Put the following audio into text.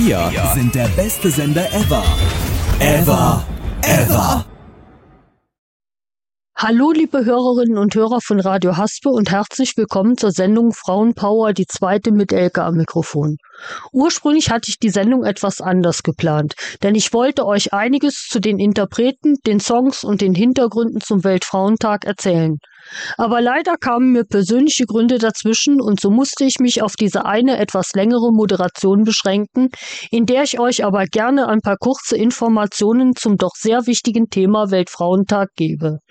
Wir sind der beste Sender ever. Ever. Hallo liebe Hörerinnen und Hörer von Radio Haspe und herzlich willkommen zur Sendung Frauenpower, die zweite mit Elke am Mikrofon. Ursprünglich hatte ich die Sendung etwas anders geplant, denn ich wollte euch einiges zu den Interpreten, den Songs und den Hintergründen zum Weltfrauentag erzählen. Aber leider kamen mir persönliche Gründe dazwischen und so musste ich mich auf diese eine etwas längere Moderation beschränken, in der ich euch aber gerne ein paar kurze Informationen zum doch sehr wichtigen Thema Weltfrauentag gebe.